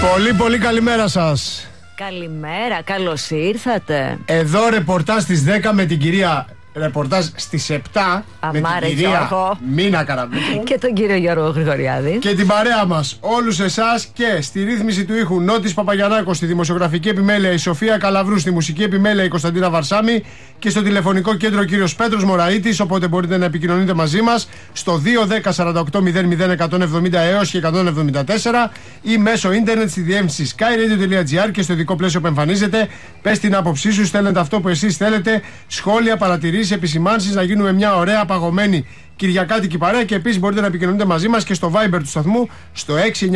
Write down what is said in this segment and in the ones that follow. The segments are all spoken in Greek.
Πολύ καλημέρα σας. Καλημέρα, καλώς ήρθατε. Εδώ ρεπορτάζ στις 10 με την κυρία. Ρεπορτάζ στις 7 με την κυρία Μίνα Καραμίτρου και τον κύριο Γιώργο Γρηγοριάδη και την παρέα μας όλους εσάς. Και στη ρύθμιση του ήχου Νότης Παπαγιαννάκος, στη δημοσιογραφική επιμέλεια η Σοφία Καλαβρού, στη μουσική επιμέλεια η Κωνσταντίνα Βαρσάμι και στο τηλεφωνικό κέντρο ο κύριος Πέτρος Μωραΐτης. Οπότε μπορείτε να επικοινωνείτε μαζί μας στο 210-48-00-170 έως και 174 ή μέσω ίντερνετ στη διεύθυνση skyradio.gr και στο ειδικό πλαίσιο που εμφανίζεται. Πες την άποψή σου, στέλνετε αυτό που εσείς θέλετε, σχόλια, παρατηρήσεις, επισημάνσεις, να γίνουμε μια ωραία παγωμένη κυριακάτικη παρέα. Και επίσης μπορείτε να επικοινωνείτε μαζί μας και στο Viber του σταθμού στο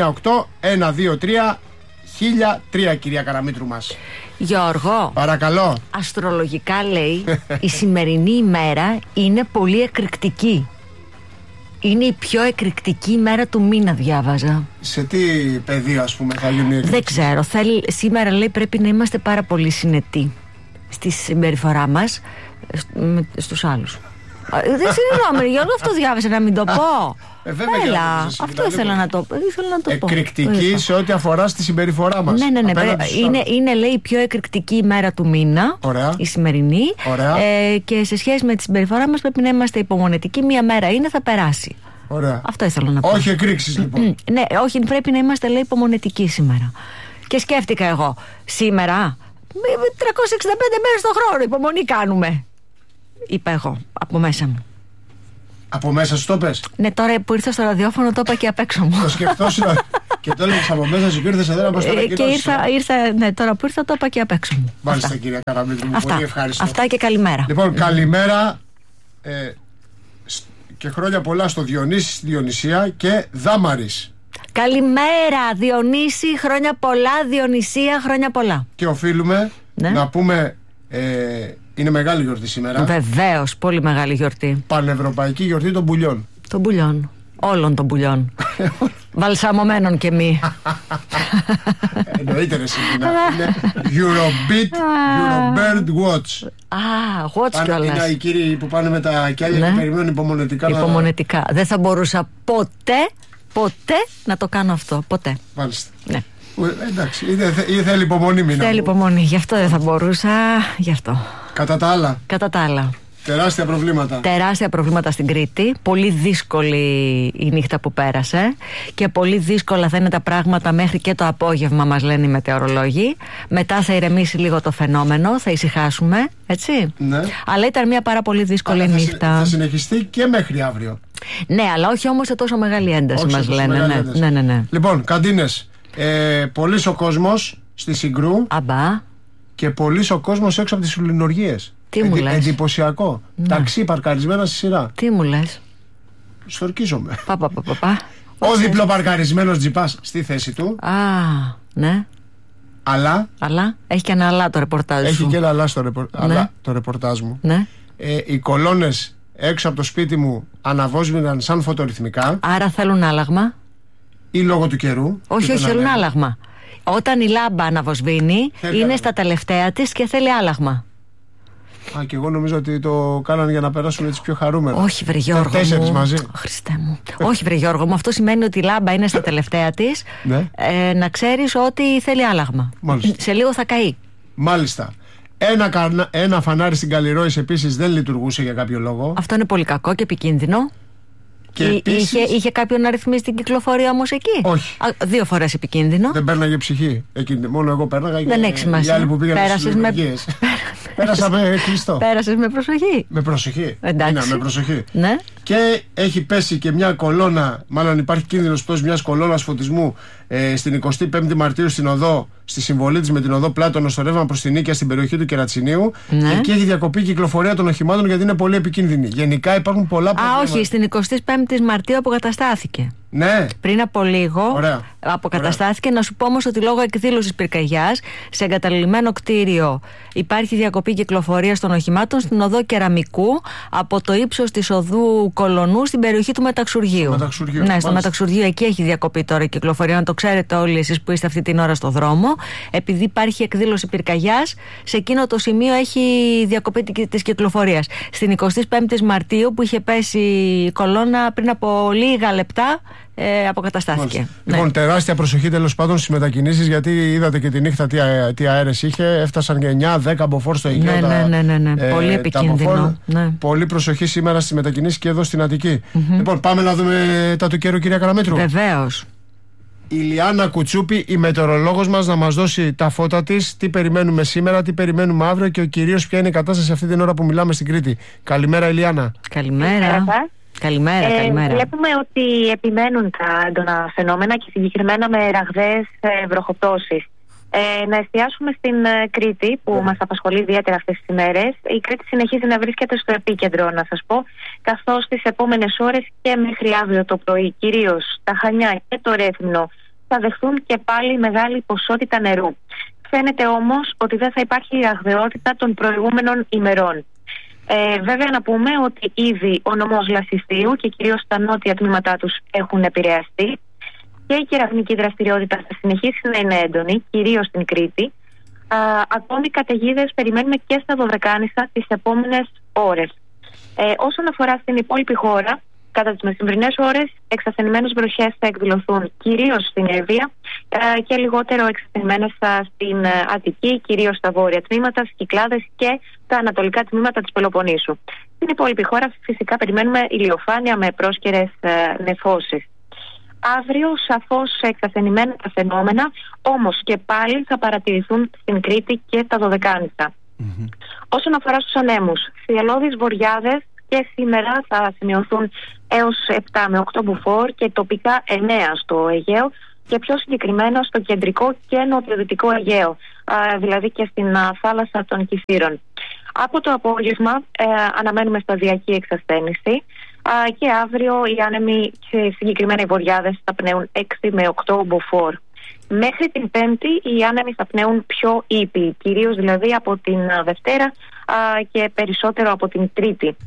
698-123-1003, κυρία Καραμίτρου μας. Γιώργο, παρακαλώ. Αστρολογικά λέει η σημερινή ημέρα είναι πολύ εκρηκτική. Είναι η πιο εκρηκτική ημέρα του μήνα, διάβαζα. Σε τι πεδίο, ας πούμε, θα γίνει η εκρηκτική? Δεν ξέρω. Σήμερα λέει πρέπει να είμαστε πάρα πολύ συνετοί στη συμπεριφορά μας στους άλλους. Συγγνώμη, Γιώργο, αυτό διάβασα να μην το πω. Έλα, αυτό ήθελα να το πω. Εκρηκτική σε ό,τι αφορά στη συμπεριφορά μας. Ναι. Είναι, λέει, η πιο εκρηκτική ημέρα του μήνα. Ωραία. Η σημερινή. Και σε σχέση με τη συμπεριφορά μας πρέπει να είμαστε υπομονετικοί. Μία μέρα είναι, θα περάσει. Ωραία. Αυτό ήθελα να πω. Όχι εκρήξεις, λοιπόν. Ναι, όχι, πρέπει να είμαστε, λέει, υπομονετικοί σήμερα. Και σκέφτηκα εγώ, σήμερα 365 μέρες το χρόνο υπομονή κάνουμε. Είπα εγώ, από μέσα μου. Από μέσα σου το πες? Ναι, τώρα που ήρθα στο ραδιόφωνο το είπα και απ' έξω μου. Το σκεφτόσουν και το έλεγες από μέσα σου και ήρθες εδώ να μας το ανακοινώσεις. Και ήρθα, τώρα που ήρθα το είπα και απ' έξω μου. Μάλιστα, κυρία Καραμίτρου, πολύ ευχαριστώ. Αυτά και καλημέρα. Λοιπόν, καλημέρα και χρόνια πολλά στο Διονύση, στη Διονυσία και Δάμαρης. Καλημέρα Διονύση, χρόνια πολλά. Διονυσία, χρόνια πολλά. Και οφείλουμε να πούμε, είναι μεγάλη γιορτή σήμερα. Βεβαίως, πολύ μεγάλη γιορτή. Πανευρωπαϊκή γιορτή των πουλιών. Των πουλιών, όλων των πουλιών. Βαλσαμωμένων και μη. Εννοείται ρε Σιμίνα. Είναι Eurobeat, Eurobird Watch. Watch κιόλας. Είναι οι κύριοι που πάνε με τα κιάλια και περιμένουν υπομονετικά. Υπομονετικά. Δεν θα μπορούσα ποτέ να το κάνω αυτό. Ποτέ. Μάλιστα. Ναι. Εντάξει, θέλει υπομονή, Μίνα. Θέλει υπομονή, γι' αυτό δεν θα μπορούσα. Γι' αυτό. Κατά τα άλλα. Τεράστια προβλήματα. Τεράστια προβλήματα στην Κρήτη. Πολύ δύσκολη η νύχτα που πέρασε. Και πολύ δύσκολα θα είναι τα πράγματα μέχρι και το απόγευμα, μας λένε οι μετεωρολόγοι. Μετά θα ηρεμήσει λίγο το φαινόμενο, θα ησυχάσουμε. Έτσι. Ναι. Αλλά ήταν μια πάρα πολύ δύσκολη νύχτα. Θα συνεχιστεί και μέχρι αύριο. Ναι, αλλά όχι όμως σε τόσο μεγάλη ένταση, μας λένε. Ναι. Λοιπόν, καντίνες. Πολύς ο κόσμος στη Συγκρού. Αμπά. Και πολύς ο κόσμος έξω από τις λινουργίες. Τι μου λες? Εντυπωσιακό. Ταξί παρκαρισμένα στη σειρά. Τι μου λες? Στορκίζομαι. Ο διπλοπαρκαρισμένος τζιπάς στη θέση του. Ναι. Αλλά. Έχει και ένα αλλά το ρεπορτάζ σου. Έχει και ένα αλλά το ρεπορτάζ μου. Ναι. Οι κολόνες έξω από το σπίτι μου αναβόσβηναν σαν φωτορυθμικά. Άρα θέλουν άλλαγμα. Ή λόγω του καιρού. Όχι, θέλουν άλλαγμα. Όταν η λάμπα αναβοσβήνει, είναι στα τελευταία της και θέλει άλλαγμα. Και εγώ νομίζω ότι το κάνανε για να περάσουν έτσι πιο χαρούμενα. Όχι, βρε Γιώργο. 4 μαζί. Χριστέ μου. Όχι, βρε Γιώργο μου. Αυτό σημαίνει ότι η λάμπα είναι στα τελευταία της. Ναι. Να ξέρεις ότι θέλει άλλαγμα. Μάλιστα. Σε λίγο θα καεί. Μάλιστα. Ένα φανάρι στην Καλλιρόης επίσης δεν λειτουργούσε για κάποιο λόγο. Αυτό είναι πολύ κακό και επικίνδυνο. Και επίσης... είχε κάποιον να ρυθμίσει την κυκλοφορία όμως εκεί? Όχι. 2 φορές επικίνδυνο. Δεν πέρναγε ψυχή. Μόνο εγώ πέρναγα. Δεν έχει σημασία. Οι άλλοι που πήγαν στις λειτουργίες. Πέρασα με κλειστό. Πέρασες με προσοχή. Με προσοχή. Εντάξει. Με προσοχή. Ναι. Και έχει πέσει και μια κολόνα, μάλλον υπάρχει κίνδυνος πτώσης μιας κολόνας φωτισμού στην 25η Μαρτίου στην οδό, στη συμβολή της με την οδό Πλάτωνο στο ρεύμα προς την Νίκαια στην περιοχή του Κερατσινίου. Ναι. Και εκεί έχει διακοπεί η κυκλοφορία των οχημάτων γιατί είναι πολύ επικίνδυνη. Γενικά υπάρχουν πολλά προβλήματα. Όχι, στην 25η Μαρτίου αποκαταστάθηκε. Ναι. Πριν από λίγο. Ωραία. Αποκαταστάθηκε. Να σου πω όμως ότι λόγω εκδήλωσης πυρκαγιάς σε εγκαταλειμμένο κτίριο υπάρχει διακοπή κυκλοφορίας των οχημάτων στην οδό Κεραμικού από το ύψος της οδού Κολονού στην περιοχή του Μεταξουργείου. Ναι, στο Μεταξουργείο εκεί έχει διακοπή τώρα η κυκλοφορία. Να το ξέρετε όλοι εσείς που είστε αυτή την ώρα στο δρόμο. Επειδή υπάρχει εκδήλωση πυρκαγιάς, σε εκείνο το σημείο έχει διακοπή της κυκλοφορίας. Στην 25η Μαρτίου που είχε πέσει η κολόνα πριν από λίγα λεπτά, αποκαταστάθηκε. Λοιπόν, τεράστια προσοχή τέλος πάντων στις μετακινήσεις, γιατί είδατε και τη νύχτα τι αέρες είχε. Έφτασαν και 9-10 μποφόρ στο Αιγαίο. Ναι. Πολύ επικίνδυνο. Πολύ προσοχή σήμερα στις μετακινήσεις και εδώ στην Αττική. Λοιπόν, πάμε να δούμε τα του καιρού, κυρία Καραμήτρου. Βεβαίως. Η Λιάννα Κουτσούπη, η μετεωρολόγος μας, να μας δώσει τα φώτα της, τι περιμένουμε σήμερα, τι περιμένουμε αύριο και κυρίως ποια είναι η κατάσταση αυτή την ώρα που μιλάμε στην Κρήτη. Καλημέρα, Ηλιάννα. Καλημέρα. Καλημέρα. Βλέπουμε ότι επιμένουν τα έντονα φαινόμενα και συγκεκριμένα με ραγδαίες βροχοπτώσεις. Να εστιάσουμε στην Κρήτη που μας απασχολεί ιδιαίτερα αυτές τις ημέρες. Η Κρήτη συνεχίζει να βρίσκεται στο επίκεντρο, να σας πω, καθώς τις επόμενες ώρες και μέχρι αύριο το πρωί, κυρίως τα Χανιά και το Ρέθυμνο, θα δεχθούν και πάλι μεγάλη ποσότητα νερού. Φαίνεται όμως ότι δεν θα υπάρχει η ραγδαιότητα των προηγούμενων ημερών. Βέβαια να πούμε ότι ήδη ο νομός Λασιστείου και κυρίως τα νότια τμήματά τους έχουν επηρεαστεί και η κεραυνική δραστηριότητα θα συνεχίσει να είναι έντονη, κυρίως στην Κρήτη. Ακόμη καταιγίδες περιμένουμε και στα Δωδεκάνησα τις επόμενες ώρες. Όσον αφορά στην υπόλοιπη χώρα, κατά τις μεσημβρινές ώρες εξασθενημένες βροχές θα εκδηλωθούν κυρίως στην Εύβοια και λιγότερο εξασθενημένες στην Αττική, κυρίως στα βόρεια τμήματα, στις Κυκλάδες και τα ανατολικά τμήματα της Πελοποννήσου. Στην υπόλοιπη χώρα φυσικά περιμένουμε ηλιοφάνεια με πρόσκαιρες νεφώσεις. Αύριο σαφώς εξασθενημένα τα φαινόμενα, όμως και πάλι θα παρατηρηθούν στην Κρήτη και τα Δωδεκάνησα. Όσον αφορά στους ανέμους, θυελλώδεις βοριάδες και σήμερα θα σημειωθούν έως 7 με 8 μποφόρ και τοπικά 9 στο Αιγαίο και πιο συγκεκριμένα στο κεντρικό και νοτιοδυτικό Αιγαίο, δηλαδή και στην θάλασσα των Κηφείρων. Από το απόγευμα αναμένουμε σταδιακή εξασθένηση και αύριο οι άνεμοι και συγκεκριμένα οι βοριάδες θα πνέουν 6 με 8 μποφόρ. Μέχρι την Πέμπτη οι άνεμοι θα πνέουν πιο ήπιοι, κυρίως δηλαδή από την Δευτέρα και περισσότερο από την Τρίτη.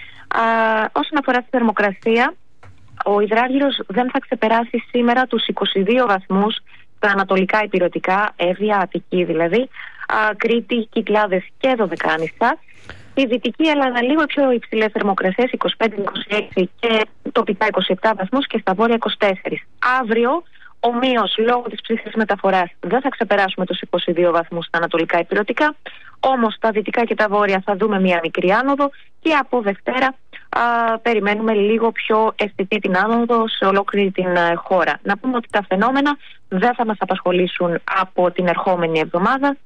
Όσον αφορά τη θερμοκρασία, ο υδράργυρος δεν θα ξεπεράσει σήμερα τους 22 βαθμούς στα ανατολικά ηπειρωτικά, Εύβοια, Αττική δηλαδή, Κρήτη, Κυκλάδες και Δωδεκάνησα. Η Δυτική Ελλάδα λίγο πιο υψηλές θερμοκρασίες, 25-26 και τοπικά 27 βαθμούς και στα βόρεια 24. Αύριο, ομοίως λόγω της ψήφιας μεταφοράς, δεν θα ξεπεράσουμε τους 22 βαθμούς στα ανατολικά ηπειρωτικά, όμως στα δυτικά και τα βόρεια θα δούμε μια μικρή άνοδο και από Δευτέρα περιμένουμε λίγο πιο αισθητή την άνοδο σε ολόκληρη την χώρα. Να πούμε ότι τα φαινόμενα δεν θα μας απασχολήσουν από την ερχόμενη εβδομάδα.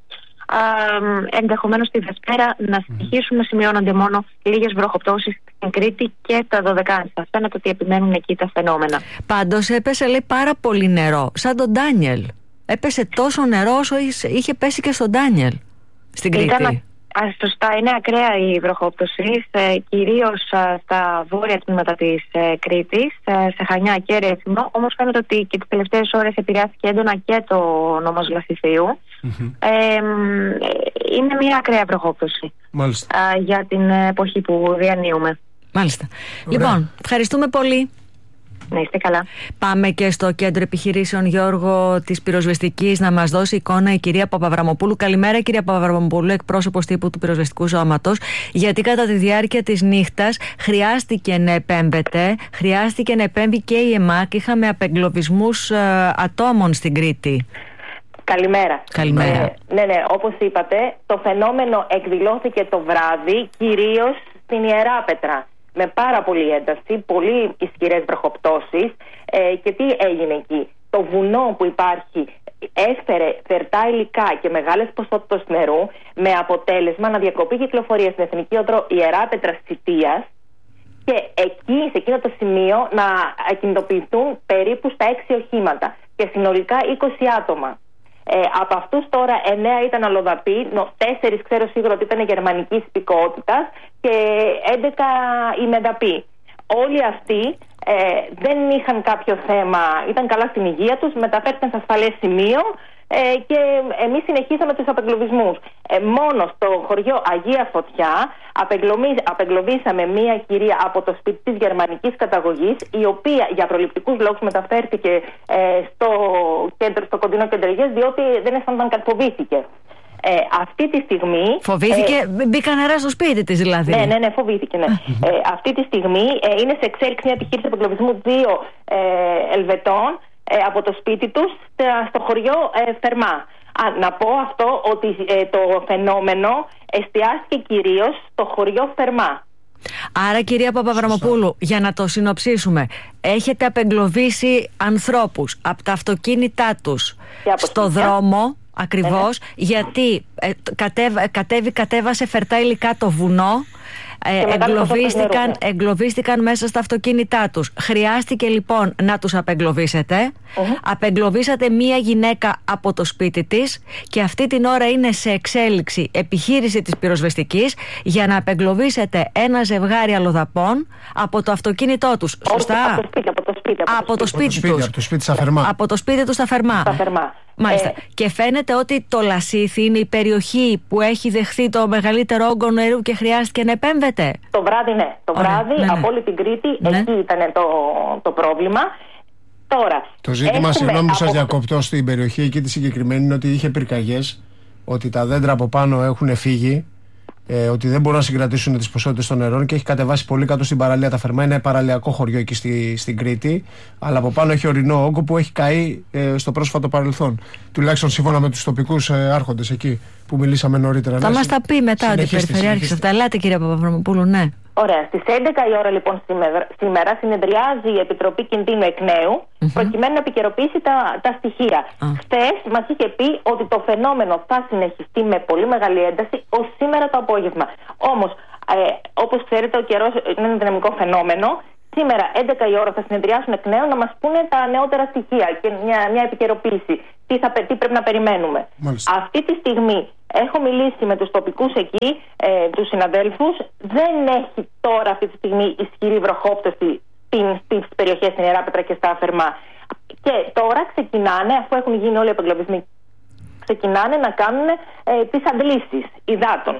Ενδεχομένως τη Δευτέρα να συνεχίσουν να σημειώνονται μόνο λίγες βροχοπτώσεις στην Κρήτη και τα Δωδεκάνησα. Φαίνεται ότι επιμένουν εκεί τα φαινόμενα. Πάντως έπεσε, λέει, πάρα πολύ νερό, σαν τον Ντάνιελ. Έπεσε τόσο νερό όσο είχε πέσει και στον Ντάνιελ στην Κρήτη. Σωστά, είναι ακραία η βροχόπτωση, κυρίως στα βόρεια τμήματα της Κρήτης, σε Χανιά και Ρέθυμνο. Όμως φαίνεται ότι και τις τελευταίες ώρες επηρεάστηκε έντονα και το νόμος Λασιθείου. Είναι μια ακραία βροχόπτωση για την εποχή που διανύουμε. Μάλιστα. Λοιπόν, ευχαριστούμε πολύ. Να είστε καλά. Πάμε και στο κέντρο επιχειρήσεων, Γιώργο, της πυροσβεστικής, να μας δώσει εικόνα η κυρία Παπαβραμοπούλου. Καλημέρα, κυρία Παπαβραμοπούλου, εκπρόσωπος τύπου του πυροσβεστικού σώματος. Γιατί κατά τη διάρκεια της νύχτας χρειάστηκε να επέμβετε, χρειάστηκε να επέμβει και η ΕΜΑΚ. Είχαμε απεγκλωβισμούς ατόμων στην Κρήτη. Καλημέρα. Καλημέρα. Ναι, όπως είπατε, το φαινόμενο εκδηλώθηκε το βράδυ κυρίως στην Ιεράπετρα. Με πάρα πολύ ένταση, πολύ ισχυρές βροχοπτώσεις και τι έγινε εκεί. Το βουνό που υπάρχει έφερε φερτά υλικά και μεγάλες ποσότητες νερού με αποτέλεσμα να διακοπεί κυκλοφορία στην Εθνική Οδό Ιεράπετρας Σιτίας και εκεί, σε εκείνο το σημείο, να ακινητοποιηθούν περίπου στα 6 οχήματα και συνολικά 20 άτομα. Από αυτούς τώρα 9 ήταν αλλοδαποί, 4 ξέρω σίγουρα ότι ήταν γερμανικής υπηκότητας και 11 ημεδαποί. Όλοι αυτοί δεν είχαν κάποιο θέμα, ήταν καλά στην υγεία τους, μεταφέρθηκαν σε ασφαλές σημείο και εμείς συνεχίσαμε τους απεγκλωβισμούς. Μόνο στο χωριό Αγία Φωτιά απεγκλωβίσαμε μία κυρία από το σπίτι της γερμανικής καταγωγής, η οποία για προληπτικούς λόγους μεταφέρθηκε στο κοντινό κέντρο υγείας, διότι δεν αισθάνονταν καρφοβήθηκε. Αυτή τη στιγμή. Φοβήθηκε, μπήκα νερά στο σπίτι της δηλαδή. Ναι, φοβήθηκε. Ναι. Αυτή τη στιγμή είναι σε εξέλιξη μια επιχείρηση απεγκλωβισμού 2 Ελβετών από το σπίτι τους στο χωριό Φερμά. Να πω αυτό ότι το φαινόμενο εστιάστηκε κυρίως στο χωριό Φερμά. Άρα, κυρία Παπαβραμοπούλου, για να το συνοψίσουμε, έχετε απεγκλωβίσει ανθρώπους από τα αυτοκίνητά τους στο δρόμο, ακριβώς, γιατί κατέβασε φερτά υλικά το βουνό, εγκλωβίστηκαν μέσα στα αυτοκίνητά τους. Χρειάστηκε λοιπόν να τους απεγκλωβίσετε. Απεγκλωβίσατε μία γυναίκα από το σπίτι της και αυτή την ώρα είναι σε εξέλιξη επιχείρηση της πυροσβεστικής για να απεγκλωβίσετε ένα ζευγάρι αλλοδαπών από το αυτοκίνητό τους. Σωστά? Από το σπίτι τους. Από το σπίτι τους στα Φερμά. Μάλιστα. Και φαίνεται ότι το Λασίθι είναι η περιοχή που έχει δεχθεί το μεγαλύτερο όγκο νερού και χρειάστηκε να επέμβεται. Το βράδυ, ναι. Το βράδυ, από όλη την Κρήτη, εκεί ήταν το πρόβλημα. Τώρα, το ζήτημα, συγγνώμη που σας διακόπτω, στην περιοχή εκεί τη συγκεκριμένη είναι ότι είχε πυρκαγιές, ότι τα δέντρα από πάνω έχουν φύγει, ότι δεν μπορούν να συγκρατήσουν τις ποσότητες των νερών και έχει κατεβάσει πολύ κάτω στην παραλία τα Φερμά. Είναι παραλιακό χωριό εκεί στην Κρήτη, αλλά από πάνω έχει ορεινό όγκο που έχει καεί στο πρόσφατο παρελθόν. Τουλάχιστον σύμφωνα με τους τοπικούς άρχοντες εκεί που μιλήσαμε νωρίτερα. Θα μας τα πει μετά ο Αντιπεριφερειάρχης αυτά. Ελάτε, κυρία Παπαβραμοπούλου, ναι. Ωραία. Στις 11 η ώρα λοιπόν σήμερα συνεδριάζει η Επιτροπή Κινδύνου εκ νέου προκειμένου να επικαιροποιήσει τα στοιχεία. Χθες μας είχε πει ότι το φαινόμενο θα συνεχιστεί με πολύ μεγάλη ένταση ως σήμερα το απόγευμα. Όμως, όπως ξέρετε, ο καιρός είναι ένα δυναμικό φαινόμενο. Σήμερα 11 η ώρα θα συνεδριάσουν εκ νέου να μας πούνε τα νεότερα στοιχεία και μια επικαιροποίηση. Τι πρέπει να περιμένουμε. Μάλιστα. Αυτή τη στιγμή έχω μιλήσει με τους τοπικούς εκεί, τους συναδέλφους. Δεν έχει τώρα αυτή τη στιγμή ισχυρή βροχόπτωση στις περιοχές στην Ιεράπετρα και στα Φερμά. Και τώρα ξεκινάνε, αφού έχουν γίνει όλοι οι απεγκλωβισμοί, ξεκινάνε να κάνουν τις αντλήσεις υδάτων.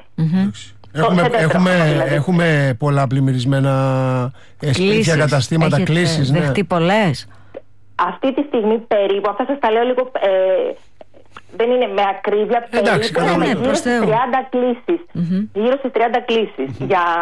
Έχουμε πολλά πλημμυρισμένα σπίτια, καταστήματα, κλήσεις. Έχετε δεχτεί πολλές? Αυτή τη στιγμή περίπου, αυτά σας τα λέω λίγο, δεν είναι με ακρίβεια, εντάξει, περίπου γύρω στις 30 κλήσεις. Γύρω στις 30 κλήσεις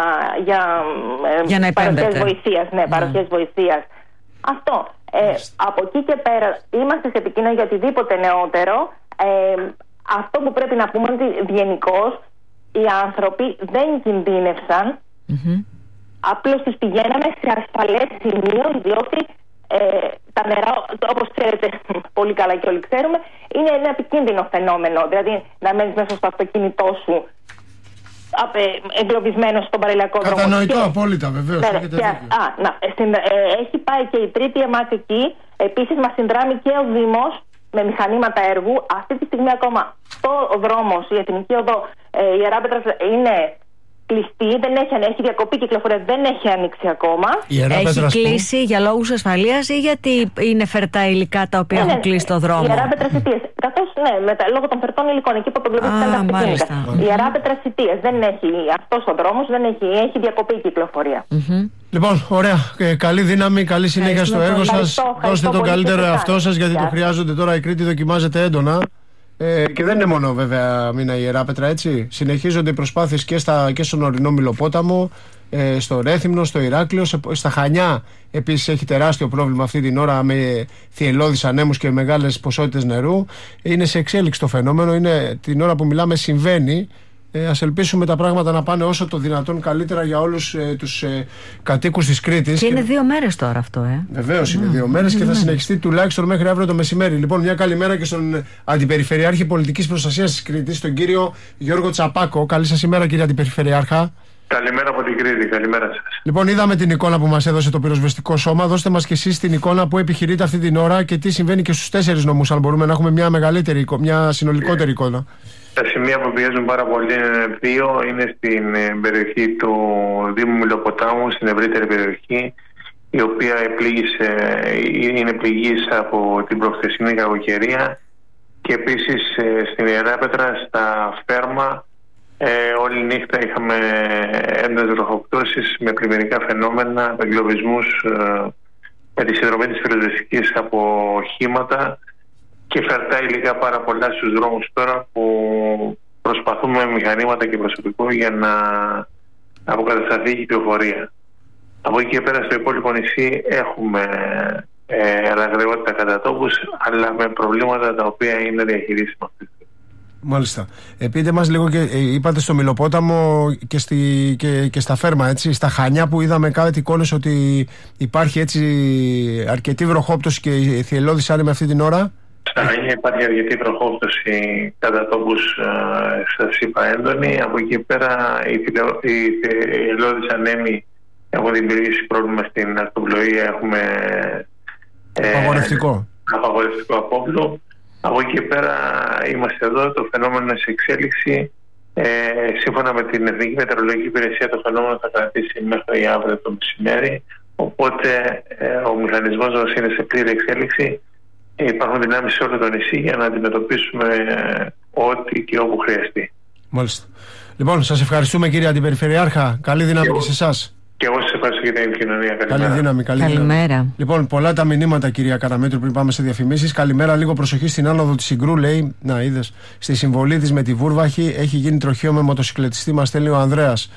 για παροχές βοηθείας. Ναι, παροχές βοηθείας. Αυτό. Από εκεί και πέρα είμαστε σε επικοινωνία για οτιδήποτε νεότερο. Αυτό που πρέπει να πούμε είναι ότι γενικώς οι άνθρωποι δεν κινδύνευσαν. Απλώς τους πηγαίναμε σε ασφαλές σημείο, διότι τα νερά, όπως ξέρετε πολύ καλά και όλοι ξέρουμε, είναι ένα επικίνδυνο φαινόμενο. Δηλαδή να μένεις μέσα στο αυτοκίνητό σου εγκλωβισμένος στον παραλιακό δρόμο. Κατανοητό απόλυτα, βεβαίως. Έχει πάει και η τρίτη ΕΜΑΚ εκεί. Επίσης μας συνδράμει και ο Δήμος με μηχανήματα έργου. Αυτή τη στιγμή ακόμα ο δρόμος, η Εθνική Οδό Ιεράπετρας είναι κλειστή, έχει διακοπή κυκλοφορία, δεν έχει ανοίξει ακόμα. Έχει κλείσει για λόγους ασφαλείας ή γιατί είναι φερτά υλικά τα οποία έχουν κλείσει το δρόμο? Η Ιεράπετρας αιτίες. Καθώς λόγω των φερτών υλικών, εκεί που απεγκλωβίστηκαν τα αυτοκίνητα. Η Ιεράπετρας αιτίες. Δεν έχει αυτός ο δρόμος, έχει διακοπή κυκλοφορία. Λοιπόν, ωραία. Καλή δύναμη, καλή συνέχεια στο έργο σας. Δώστε τον καλύτερο εαυτό σας, γιατί το χρειάζονται τώρα. Η Κρήτη δοκιμάζεται έντονα. Και δεν είναι μόνο βέβαια μήνα η Ιεράπετρα, έτσι. Συνεχίζονται οι προσπάθειες και στον ορεινό Μηλοπόταμο, στο Ρέθυμνο, στο Ηράκλειο, στα Χανιά. Επίσης έχει τεράστιο πρόβλημα αυτή την ώρα με θυελλώδεις ανέμους και μεγάλες ποσότητες νερού. Είναι σε εξέλιξη το φαινόμενο, είναι την ώρα που μιλάμε συμβαίνει. Ας ελπίσουμε τα πράγματα να πάνε όσο το δυνατόν καλύτερα για όλους τους κατοίκους της Κρήτης. Και είναι 2 μέρες τώρα αυτό, Βεβαίως είναι 2 μέρες και θα συνεχιστεί τουλάχιστον μέχρι αύριο το μεσημέρι. Λοιπόν, μια καλημέρα και στον Αντιπεριφερειάρχη Πολιτικής Προστασίας της Κρήτης, τον κύριο Γιώργο Τσαπάκο. Καλή σας ημέρα, κύριε Αντιπεριφερειάρχα. Καλημέρα από την Κρήτη, καλημέρα σας. Λοιπόν, είδαμε την εικόνα που μας έδωσε το πυροσβεστικό σώμα. Δώστε μας και εσείς την εικόνα που επιχειρείτε αυτή την ώρα και τι συμβαίνει και στους 4 νομούς, αν μπορούμε να έχουμε μια συνολικότερη εικόνα. Τα σημεία που πιέζουν πάρα πολύ είναι 2. Είναι στην περιοχή του Δήμου Μηλοποτάμου, στην ευρύτερη περιοχή, η οποία είναι πληγής από την προχθεσινή κακοκαιρία, και επίσης στην Ιεράπετρα, στα Φέρμα, όλη νύχτα είχαμε έντονες βροχοπτώσεις με πλημμυρικά φαινόμενα, εγκλωβισμούς με τη συνδρομή της πυροσβεστικής από οχήματα και φερτά υλικά πάρα πολλά στους δρόμους τώρα, που προσπαθούμε με μηχανήματα και προσωπικό για να αποκατασταθεί η κυκλοφορία. Από εκεί και πέρα στο υπόλοιπο νησί έχουμε ραγδαιότητα κατά τόπους, αλλά με προβλήματα τα οποία είναι διαχειρίσιμα. Μάλιστα. Πείτε μας λίγο, και είπατε στο Μηλοπόταμο και στα Φέρμα, έτσι, στα Χανιά που είδαμε κάτι εικόνες ότι υπάρχει έτσι αρκετή βροχόπτωση και θυελλώδης άνεμη αυτή την ώρα. Στα Χανιά υπάρχει αρκετή βροχόπτωση κατά τόπους, σας είπα, έντονη. Από εκεί πέρα οι θυελλώδης ανέμοι έχουν δημιουργήσει πρόβλημα στην ακτοπλοεία. Έχουμε απαγορευτικό απόβλο. Από εκεί και πέρα είμαστε εδώ, το φαινόμενο είναι σε εξέλιξη. Σύμφωνα με την Εθνική Μετεωρολογική Υπηρεσία, το φαινόμενο θα κρατήσει μέχρι αύριο το μεσημέρι. Οπότε ο μηχανισμός μας είναι σε πλήρη εξέλιξη. Υπάρχουν δυνάμεις σε όλο το νησί για να αντιμετωπίσουμε ό,τι και όπου χρειαστεί. Μάλιστα. Λοιπόν, σας ευχαριστούμε, κύριε Αντιπεριφερειάρχα. Καλή δύναμη και σε εσάς. Και εγώ σας ευχαριστώ για την επικοινωνία. Καλή δύναμη. Καλημέρα. Λοιπόν, πολλά τα μηνύματα, κυρία Καραμέτρου, πριν πάμε σε διαφημίσεις. Καλημέρα, λίγο προσοχή στην άνοδο της Συγκρού, λέει. Να, είδες. Στη συμβολή της με τη Βούρβαχη έχει γίνει τροχαίο με μοτοσυκλετιστή, μας στέλνει ο Ανδρέας.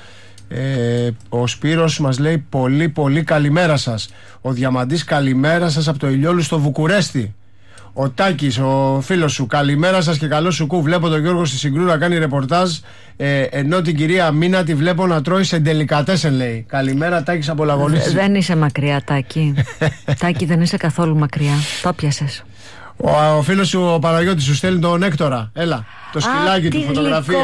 Ο Σπύρος μας λέει πολύ πολύ καλημέρα σας. Ο Διαμαντής, καλημέρα σας από το Ηλιόλου στο Βουκουρέστι. Ο Τάκης, ο φίλος σου, καλημέρα σας και καλό σου κου. Βλέπω τον Γιώργο στη Συγκρού να κάνει ρεπορτάζ, ενώ την κυρία Μίνα τη βλέπω να τρώει σε ντελικατέσεν, λέει. Καλημέρα, Τάκης από Λαγωνίση. Δεν είσαι μακριά, Τάκη. Τάκη, δεν είσαι καθόλου μακριά. Το πιάσες. Ο φίλος σου, ο Παναγιώτης, σου στέλνει τον Έκτορα. Έλα, το σκυλάκι του, φωτογραφία.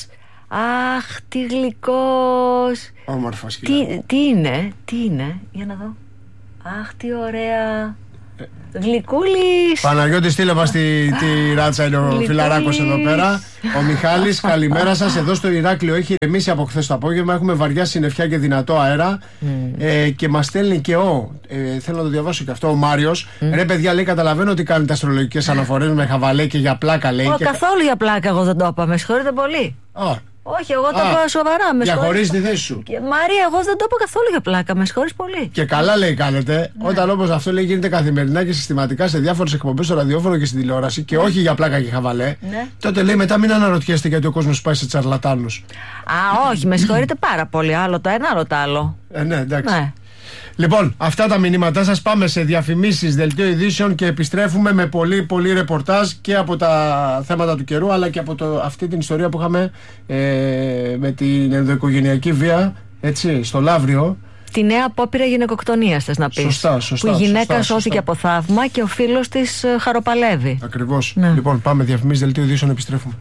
Αχ, τι γλυκός. Όμορφο σκυλάκι. Τι είναι, για να δω. Αχ, τι ωραία. Γλυκούλης. Παναγιώτη, στείλε μας τη ράτσα, είναι ο φιλαράκος εδώ πέρα. Ο Μιχάλης, καλημέρα σας. Εδώ στο Ηράκλειο έχει ηρεμήσει από χθες το απόγευμα. Έχουμε βαριά συννεφιά και δυνατό αέρα. Και μας στέλνει και θέλω να το διαβάσω και αυτό, ο Μάριος. Ρε παιδιά, λέει, καταλαβαίνω ότι κάνετε αστρολογικές αναφορές με χαβαλέ και για πλάκα, λέει. Καθόλου για πλάκα, εγώ δεν το είπα. Με συγχωρείτε πολύ. Όχι, εγώ το είπα σοβαρά. Διαχωρίζει τη θέση σου. Μαρία, εγώ δεν το είπα καθόλου για πλάκα. Με συγχωρείς πολύ. Και καλά, λέει, κάνετε. Ναι. Όταν όπως αυτό, λέει, γίνεται καθημερινά και συστηματικά σε διάφορες εκπομπές στο ραδιόφωνο και στην τηλεόραση, και όχι για πλάκα και χαβαλέ. Ναι. Τότε, λέει, μετά μην αναρωτιέστε γιατί ο κόσμος πάει σε τσαρλατάνους. Όχι, με συγχωρείτε πάρα πολύ. Άλλο το ένα, άλλο το άλλο. Ναι, εντάξει. Ναι. Λοιπόν, αυτά τα μηνύματά σας. Πάμε σε διαφημίσεις, δελτίο ειδήσεων και επιστρέφουμε με πολύ πολύ ρεπορτάζ και από τα θέματα του καιρού, αλλά και από αυτή την ιστορία που είχαμε με την ενδοοικογενειακή βία, έτσι, στο Λαύριο. Τη νέα απόπειρα γυναικοκτονίας, θες να πεις. Σωστά. Που η γυναίκα σώθηκε από θαύμα και ο φίλος της χαροπαλεύει. Ακριβώς. Ναι. Λοιπόν, πάμε διαφημίσεις, δελτίο ειδήσεων, επιστρέφουμε.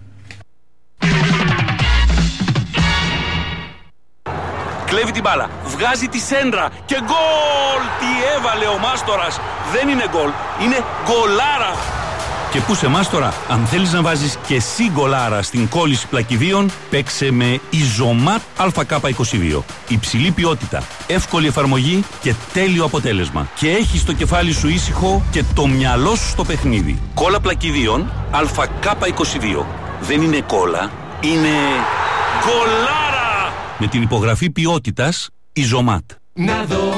Κλέβει την μπάλα, βγάζει τη σέντρα και γκολ! Τι έβαλε ο Μάστορας! Δεν είναι γκολ, είναι γκολάρα! Και πού σε Μάστορα, αν θέλεις να βάζεις και εσύ γκολάρα στην κόλληση πλακιδίων, παίξε με Ιζωμάτ ΑΚ22. Υψηλή ποιότητα, εύκολη εφαρμογή και τέλειο αποτέλεσμα. Και έχεις το κεφάλι σου ήσυχο και το μυαλό σου στο παιχνίδι. Κόλλα πλακιδίων ΑΚ22. Δεν είναι κόλλα, είναι γκολάρα! Με την υπογραφή ποιότητας Ιζωμάτ. Να δω